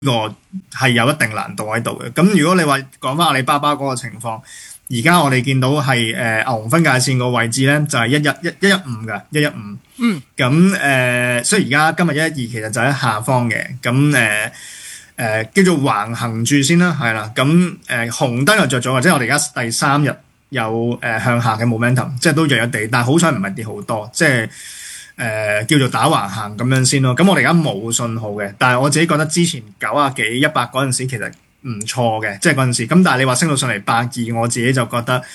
個係有一定難度喺度嘅。咁如果你話講翻阿里巴巴嗰個情況，而家我哋見到係牛熊分界線個位置咧，就係115嘅115。咁所以而家今日112其實就喺下方嘅。咁叫做橫行住先啦，係啦。咁紅燈又着咗，即係我哋而家第3日有向下嘅 momentum， 即係都弱弱地，但係好彩唔係跌好多，即係叫做打橫行咁樣先咯。咁我哋而家冇信號嘅，但係我自己覺得之前90幾100嗰陣時其實唔錯嘅，即係嗰陣時。咁但係你話升到上嚟82，我自己就覺得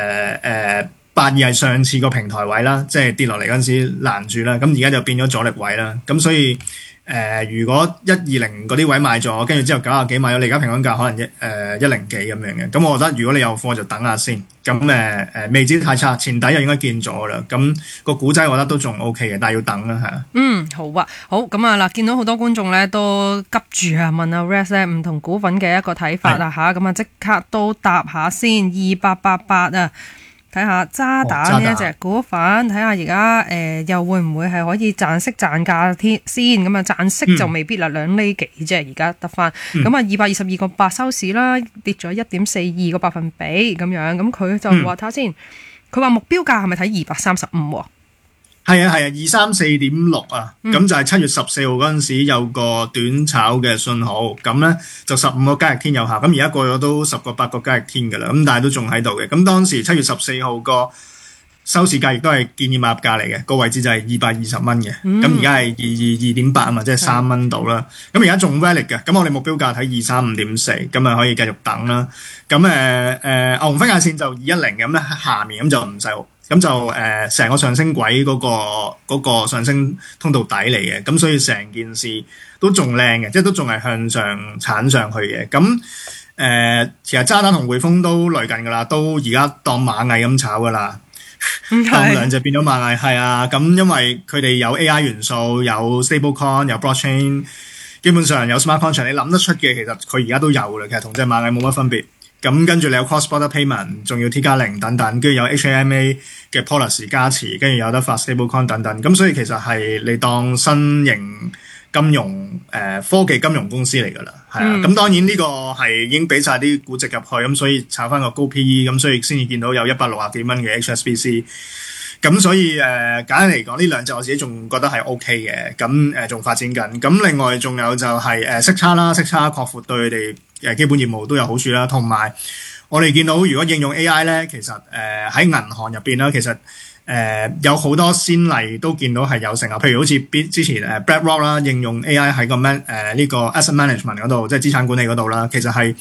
82係上次個平台位啦，即係跌落嚟嗰陣時攔住啦。咁而家就變咗阻力位啦。咁所以如果120嗰啲位買咗，跟住之後90幾買咗，你而家平均價可能110幾咁樣嘅。咁我覺得如果你有貨就等下先。咁未至於太差，前底又應該見咗啦。咁個股仔我覺得都仲 OK 嘅，但係要等啦，係啊。 好啊，好咁啊嗱，見到好多觀眾咧都急住啊問阿 Rex 咧唔同股份嘅一個睇法啊嚇，咁啊即刻都答下先，2888啊。睇下渣打呢一隻股份，睇下而家又會唔會係可以賺息賺價先？咁啊賺息就未必啦，2厘幾啫，而家得翻。咁啊222.8收市啦，跌咗1.42個百分比咁樣。咁佢就話睇下先，佢話目標價係咪睇235？ 係啊，234.6啊，咁就係7月14號嗰陣時有個短炒嘅信號，咁咧就15個交易天有效，咁而家過咗都10個8個交易天噶啦，咁但係都仲喺度嘅。咁當時7月14號個收市價亦都係建議買入價嚟嘅，個位置就係220蚊嘅，咁而家係222.8啊嘛，即係3蚊度啦。咁而家仲 valid 嘅，咁我哋目標價睇235.4，咁啊可以繼續等啦。咁牛熊分界線就210嘅，咁咧下面咁就唔使。咁就成個上升軌嗰個上升通道底嚟嘅，咁所以成件事都仲靚嘅，即係都仲係向上鏟上去嘅。咁其實渣打同匯豐都類近噶啦，都而家當螞蟻咁炒噶啦，當兩隻變咗螞蟻，係啊。咁因為佢哋有 AI 元素，有 stablecoin， 有 blockchain， 基本上有 smart contract， 你諗得出嘅其實佢而家都有啦，其實同隻螞蟻冇乜分別。咁跟住你有 cross-border payment， 仲要 T+0 等等，跟住有 HAMA 嘅 policy 加持，跟住有得發 stablecoin 等等。咁所以其實係你當新型金融科技金融公司嚟㗎啦，係啊。咁當然呢個係已經俾晒啲估值入去，咁所以炒翻個高 PE， 咁所以先至見到有160幾蚊嘅 HSBC。咁所以簡單嚟講，呢兩隻我自己仲覺得係 OK 嘅，咁仲發展緊。咁另外仲有就係息差啦，息差擴闊對佢哋基本業務都有好處啦。同埋我哋見到如果應用 AI 咧，其實喺銀行入邊啦，其實有好多先例都見到係有成啊。譬如好似之前BlackRock 啦，應用 AI 喺個呢個 asset management 嗰度，即係資產管理嗰度啦，其實係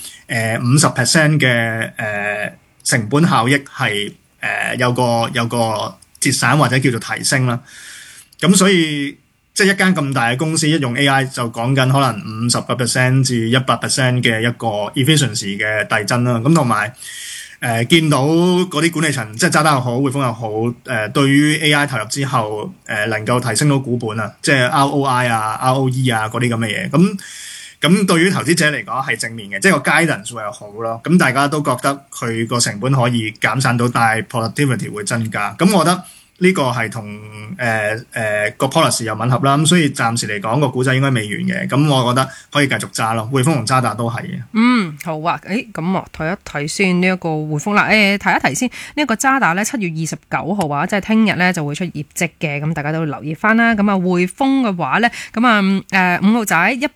50% 嘅成本效益係有個節省或者叫做提升啦。咁所以即係一間咁大嘅公司一用 AI 就講緊可能50% 至100% 嘅一個 efficiency 嘅遞增啦。咁同埋見到嗰啲管理層即係渣打又好匯豐又好對於 AI 投入之後能夠提升到股本啊，即係 ROI 啊 ROE 啊嗰啲咁嘅嘢。咁對於投資者嚟講係正面嘅，即係個 guidance 會又好咯。咁大家都覺得佢個成本可以減散到，但係 productivity 會增加。咁我覺得呢個係同個 policy 又吻合啦。咁所以暫時嚟講個股仔應該未完嘅。咁我覺得可以繼續揸咯。匯豐同渣打都係嘅。 好啊。咁我睇一睇先呢一個匯豐啦。提一提先呢一個渣打咧7月29號啊，即係聽日咧就會出業績嘅。咁大家都留意翻啦。咁啊匯豐嘅話咧，咁啊5號仔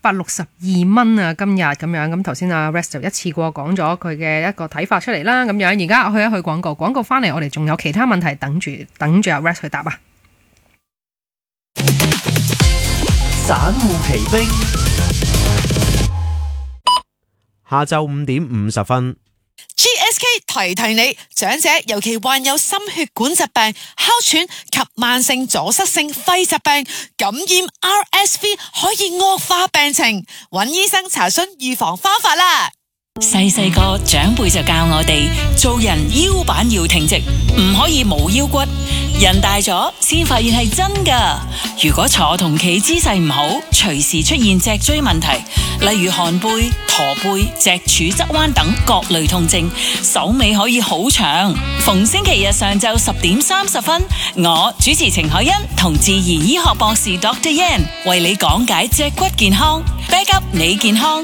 162蚊啊，今日咁樣。咁頭先阿 Rex 就一次過講咗佢嘅一個睇法出嚟啦。咁樣而家去一去廣告翻嚟，我哋仲有其他問題等住阿 Rex 去答啊。 散戶奇兵，下晝5點50分。 GSK 提你，長者尤其患有心血管疾病、哮喘及慢性阻塞性肺疾病，感染 RSV 可以惡化病情，揾醫生查詢預防方法啦。 細細個長輩就教我哋做人腰板要挺直，唔可以冇腰骨。人大咗先發現係真噶。如果坐同企姿勢唔好，隨時出現脊椎問題，例如寒背、 駝背、脊柱側彎等各類痛症，手尾可以好長。逢星期日上晝10:30，我主持程海欣同自然醫學博士 Dr. Yan 為你講解脊骨健康，back up 你健康。